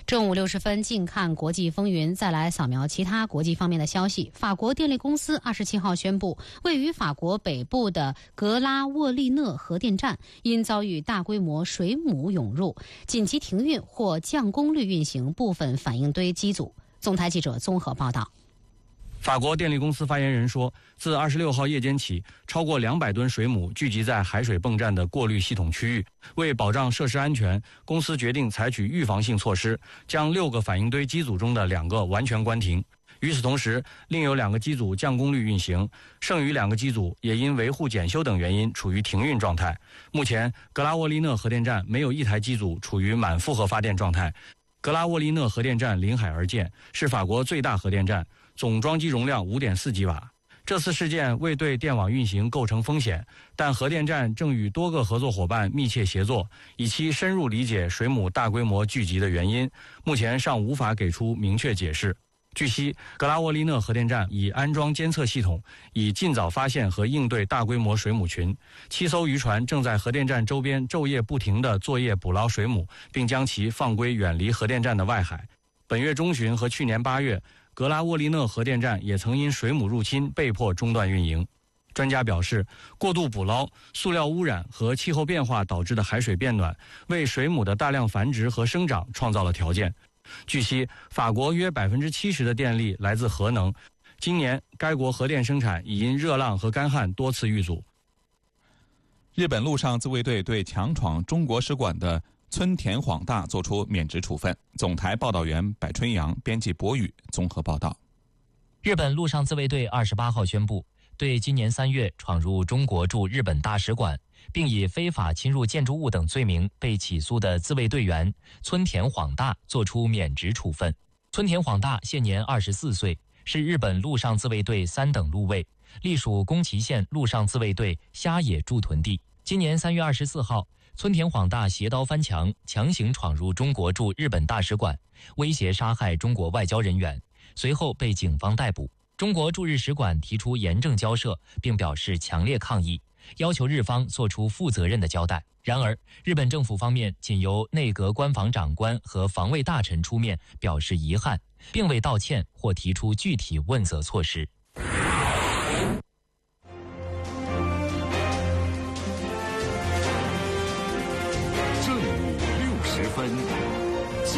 正午60分，近看国际风云，再来扫描其他国际方面的消息。法国电力公司27号宣布，位于法国北部的格拉沃利讷核电站因遭遇大规模水母涌入，紧急停运或降功率运行部分反应堆机组。总台记者综合报道。 法国电力公司发言人说，自26号夜间起，超过200吨水母聚集在海水泵站的过滤系统区域。为保障设施安全，公司决定采取预防性措施，将6个反应堆机组中的2个完全关停。与此同时，另有2个机组降功率运行，剩余2个机组也因维护检修等原因处于停运状态。目前，格拉沃利讷核电站没有1台机组处于满负荷发电状态。格拉沃利讷核电站临海而建，是法国最大核电站，总装机容量5.4吉瓦。这次事件未对电网运行构成风险，但核电站正与多个合作伙伴密切协作，以期深入理解水母大规模聚集的原因。目前尚无法给出明确解释。据悉，格拉沃利讷核电站已安装监测系统，以尽早发现和应对大规模水母群。7艘渔船正在核电站周边昼夜不停地作业捕捞水母，并将其放归远离核电站的外海。本月中旬和去年8月，格拉沃利讷核电站也曾因水母入侵被迫中断运营。专家表示，过度捕捞、塑料污染和气候变化导致的海水变暖，为水母的大量繁殖和生长创造了条件。据悉，法国约70%的电力来自核能。今年，该国核电生产已因热浪和干旱多次遇阻。 日本陆上自卫队对强闯中国使馆的村田晃大作出免职处分。总台报道员柏春阳，编辑博宇综合报道。 日本陆上自卫队28号宣布，对今年3月闯入中国驻日本大使馆，并以非法侵入建筑物等罪名被起诉的自卫队员村田晃大作出免职处分。村田晃大现年24岁，是日本陆上自卫队3等陆尉，隶属宫崎县陆上自卫队虾野驻屯地。今年3月24号，村田晃大携刀翻墙，强行闯入中国驻日本大使馆，威胁杀害中国外交人员，随后被警方逮捕。中国驻日使馆提出严正交涉，并表示强烈抗议，要求日方做出负责任的交代。然而，日本政府方面仅由内阁官房长官和防卫大臣出面表示遗憾，并未道歉或提出具体问责措施。